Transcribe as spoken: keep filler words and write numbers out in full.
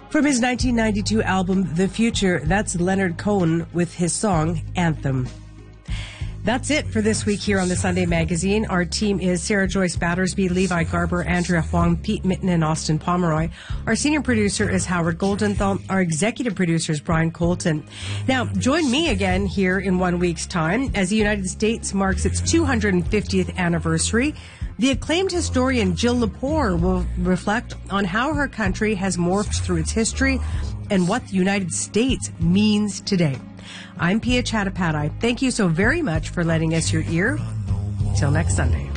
From his nineteen ninety-two album, The Future, that's Leonard Cohen with his song, Anthem. That's it for this week here on the Sunday Magazine. Our team is Sarah Joyce Battersby, Levi Garber, Andrea Huang, Pete Mitten, and Austin Pomeroy. Our senior producer is Howard Goldenthal. Our executive producer is Brian Colton. Now, join me again here in one week's time as the United States marks its two hundred fiftieth anniversary. The acclaimed historian Jill Lepore will reflect on how her country has morphed through its history and what the United States means today. I'm Pia Chattopadhyay. Thank you so very much for lending us your ear. Till next Sunday.